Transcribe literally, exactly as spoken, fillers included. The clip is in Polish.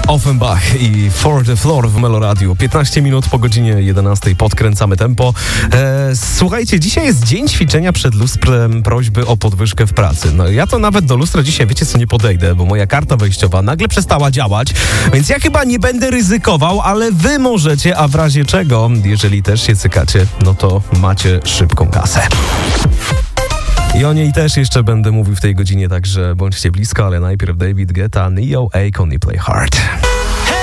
Offenbach i For the Floor w Meloradiu. piętnaście minut po godzinie jedenastej podkręcamy tempo. E, słuchajcie, dzisiaj jest dzień ćwiczenia przed lustrem prośby o podwyżkę w pracy. No ja to nawet do lustra dzisiaj, wiecie co, nie podejdę, bo moja karta wejściowa nagle przestała działać, więc ja chyba nie będę ryzykował, ale wy możecie, a w razie czego, jeżeli też się cykacie, no to macie szybką kasę. I o niej też jeszcze będę mówił w tej godzinie, także bądźcie blisko, ale najpierw David Guetta, Neo, Akon i Play Hard.